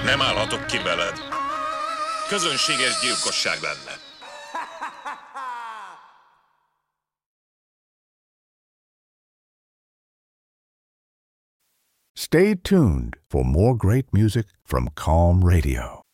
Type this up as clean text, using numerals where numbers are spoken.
Nem állhatok ki veled. Közönséges gyilkosság lenne. Stay tuned for more great music from Calm Radio.